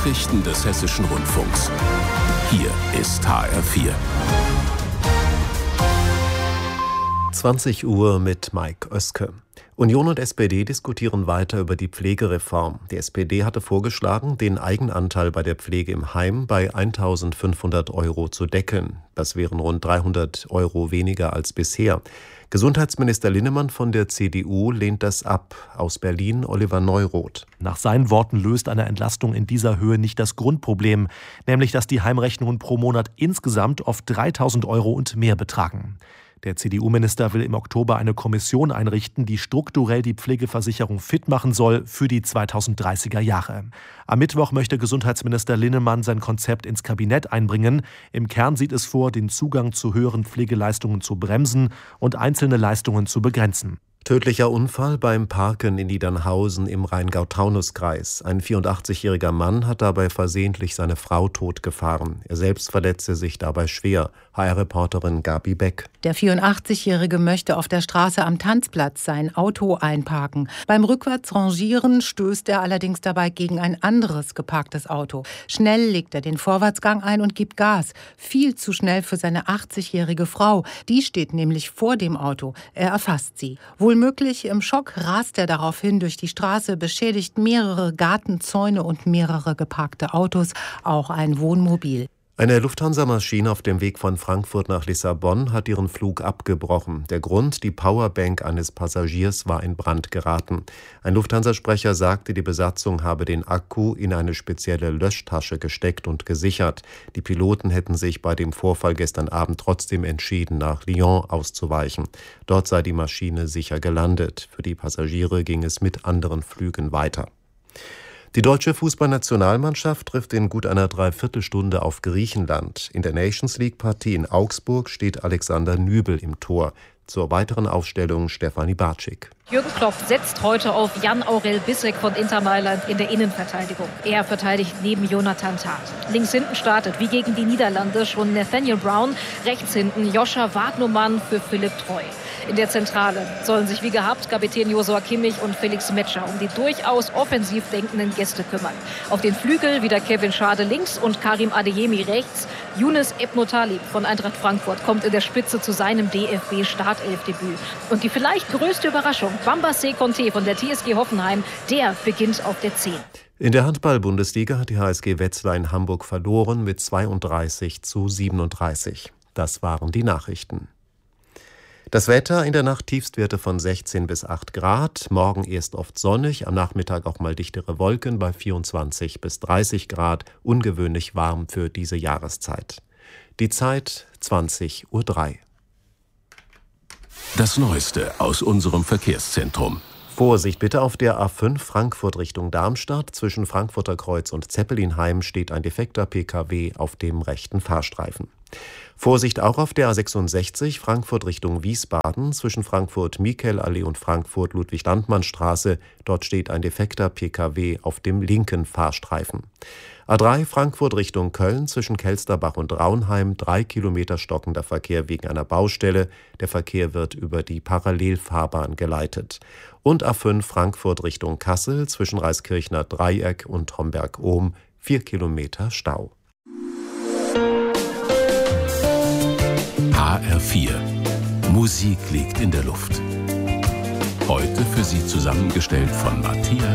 Nachrichten des Hessischen Rundfunks. Hier ist HR4. 20 Uhr mit Mike Oeske. Union und SPD diskutieren weiter über die Pflegereform. Die SPD hatte vorgeschlagen, den Eigenanteil bei der Pflege im Heim bei 1.500 € zu deckeln. Das wären rund 300 € weniger als bisher. Gesundheitsminister Linnemann von der CDU lehnt das ab. Aus Berlin Oliver Neuroth. Nach seinen Worten löst eine Entlastung in dieser Höhe nicht das Grundproblem, nämlich dass die Heimrechnungen pro Monat insgesamt oft 3.000 € und mehr betragen. Der CDU-Minister will im Oktober eine Kommission einrichten, die strukturell die Pflegeversicherung fit machen soll für die 2030er Jahre. Am Mittwoch möchte Gesundheitsminister Linnemann sein Konzept ins Kabinett einbringen. Im Kern sieht es vor, den Zugang zu höheren Pflegeleistungen zu bremsen und einzelne Leistungen zu begrenzen. Tödlicher Unfall beim Parken in Niedernhausen im Rheingau-Taunus-Kreis. Ein 84-jähriger Mann hat dabei versehentlich seine Frau totgefahren. Er selbst verletzte sich dabei schwer. HR-Reporterin Gabi Beck. Der 84-Jährige möchte auf der Straße am Tanzplatz sein Auto einparken. Beim Rückwärtsrangieren stößt er allerdings dabei gegen ein anderes geparktes Auto. Schnell legt er den Vorwärtsgang ein und gibt Gas. Viel zu schnell für seine 80-jährige Frau. Die steht nämlich vor dem Auto. Er erfasst sie. Wohlmöglich im Schock rast er daraufhin durch die Straße, beschädigt mehrere Gartenzäune und mehrere geparkte Autos, auch ein Wohnmobil. Eine Lufthansa-Maschine auf dem Weg von Frankfurt nach Lissabon hat ihren Flug abgebrochen. Der Grund, die Powerbank eines Passagiers war in Brand geraten. Ein Lufthansa-Sprecher sagte, die Besatzung habe den Akku in eine spezielle Löschtasche gesteckt und gesichert. Die Piloten hätten sich bei dem Vorfall gestern Abend trotzdem entschieden, nach Lyon auszuweichen. Dort sei die Maschine sicher gelandet. Für die Passagiere ging es mit anderen Flügen weiter. Die deutsche Fußballnationalmannschaft trifft in gut einer Dreiviertelstunde auf Griechenland. In der Nations-League-Partie in Augsburg steht Alexander Nübel im Tor. Zur weiteren Aufstellung Stefanie Bartschik. Jürgen Klopp setzt heute auf Jan-Aurel Bissek von Inter Mailand in der Innenverteidigung. Er verteidigt neben Jonathan Tah. Links hinten startet, wie gegen die Niederlande, schon Nathaniel Brown. Rechts hinten Joscha Wagnumann für Philipp Treu. In der Zentrale sollen sich wie gehabt Kapitän Josua Kimmich und Felix Metscher um die durchaus offensiv denkenden Gäste kümmern. Auf den Flügel wieder Kevin Schade links und Karim Adeyemi rechts. Younes Ebnotalib von Eintracht Frankfurt kommt in der Spitze zu seinem DFB-Startelfdebüt. Und die vielleicht größte Überraschung, Bambassé Conté von der TSG Hoffenheim, der beginnt auf der 10. In der Handball-Bundesliga hat die HSG Wetzlar in Hamburg verloren mit 32:37. Das waren die Nachrichten. Das Wetter: in der Nacht Tiefstwerte von 16 bis 8 Grad, morgen erst oft sonnig, am Nachmittag auch mal dichtere Wolken bei 24 bis 30 Grad, ungewöhnlich warm für diese Jahreszeit. Die Zeit 20:03 Uhr. Das Neueste aus unserem Verkehrszentrum. Vorsicht bitte auf der A5 Frankfurt Richtung Darmstadt. Zwischen Frankfurter Kreuz und Zeppelinheim steht ein defekter Pkw auf dem rechten Fahrstreifen. Vorsicht auch auf der A66 Frankfurt Richtung Wiesbaden. Zwischen Frankfurt-Michaelallee und Frankfurt-Ludwig-Landmann-Straße. Dort steht ein defekter Pkw auf dem linken Fahrstreifen. A3 Frankfurt Richtung Köln. Zwischen Kelsterbach und Raunheim 3 Kilometer stockender Verkehr wegen einer Baustelle. Der Verkehr wird über die Parallelfahrbahn geleitet. Und A5 Frankfurt Richtung Kassel. Zwischen Reiskirchner Dreieck und Homberg-Ohm 4 Kilometer Stau. HR4. Musik liegt in der Luft. Heute für Sie zusammengestellt von Matthias